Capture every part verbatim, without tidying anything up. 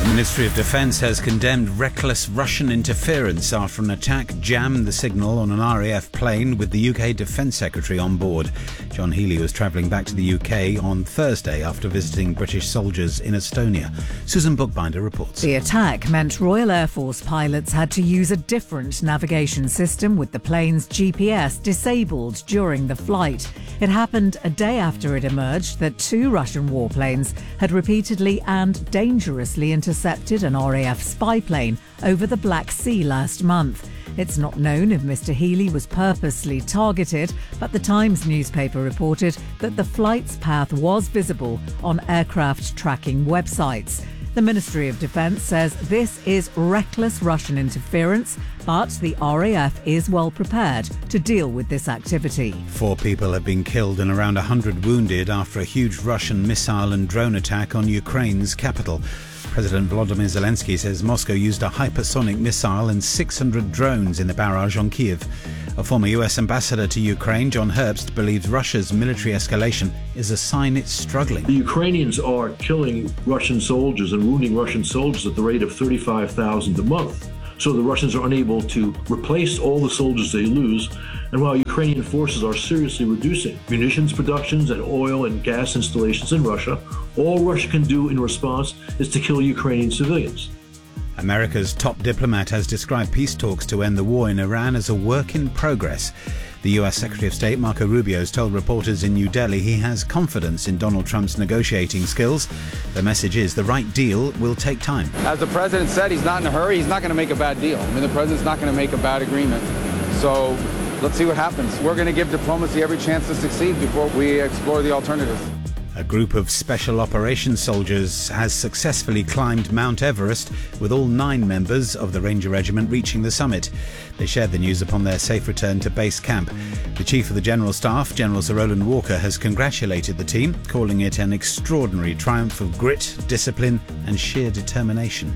The Ministry of Defence has condemned reckless Russian interference after an attack jammed the signal on an R A F plane with the U K Defence Secretary on board. John Healey was travelling back to the U K on Thursday after visiting British soldiers in Estonia. Susan Bookbinder reports. The attack meant Royal Air Force pilots had to use a different navigation system with the plane's G P S disabled during the flight. It happened a day after it emerged that two Russian warplanes had repeatedly and dangerously intercepted an R A F spy plane over the Black Sea last month. It's not known if Mister Healey was purposely targeted, but the Times newspaper reported that the flight's path was visible on aircraft tracking websites. The Ministry of Defence says this is reckless Russian interference, but the R A F is well prepared to deal with this activity. Four people have been killed and around one hundred wounded after a huge Russian missile and drone attack on Ukraine's capital. President Volodymyr Zelensky says Moscow used a hypersonic missile and six hundred drones in the barrage on Kyiv. A former U S ambassador to Ukraine, John Herbst, believes Russia's military escalation is a sign it's struggling. The Ukrainians are killing Russian soldiers and wounding Russian soldiers at the rate of thirty-five thousand a month. So the Russians are unable to replace all the soldiers they lose. And while Ukrainian forces are seriously reducing munitions productions and oil and gas installations in Russia, all Russia can do in response is to kill Ukrainian civilians. America's top diplomat has described peace talks to end the war in Iran as a work in progress. The U S Secretary of State Marco Rubio has told reporters in New Delhi he has confidence in Donald Trump's negotiating skills. The message is the right deal will take time. As the president said, he's not in a hurry. He's not going to make a bad deal. I mean, the president's not going to make a bad agreement. So let's see what happens. We're going to give diplomacy every chance to succeed before we explore the alternatives. A group of special operations soldiers has successfully climbed Mount Everest, with all nine members of the Ranger Regiment reaching the summit. They shared the news upon their safe return to base camp. The Chief of the General Staff, General Sir Roland Walker, has congratulated the team, calling it an extraordinary triumph of grit, discipline and sheer determination.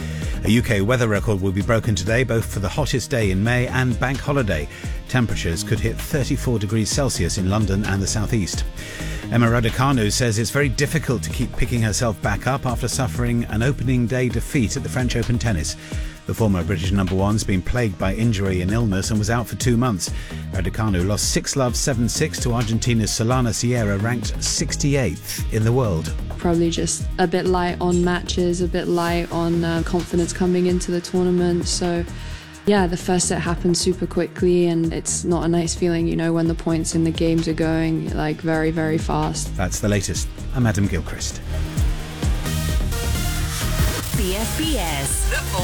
A U K weather record will be broken today, both for the hottest day in May and bank holiday. Temperatures could hit thirty-four degrees Celsius in London and the southeast. Emma Raducanu says it's very difficult to keep picking herself back up after suffering an opening day defeat at the French Open tennis. The former British number one's been plagued by injury and illness and was out for two months. Raducanu lost six love, seven six to Argentina's Solana Sierra, ranked sixty-eighth in the world. Probably just a bit light on matches, a bit light on uh, confidence coming into the tournament. So yeah, the first set happened super quickly and it's not a nice feeling, you know, when the points in the games are going like very, very fast. That's the latest. I'm Adam Gilchrist. B S B S, the